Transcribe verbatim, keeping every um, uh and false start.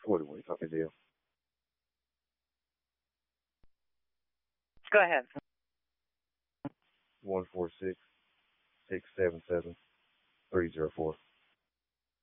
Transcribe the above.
forty-one. You talking to Go ahead. one four six, six seven seven, three zero four.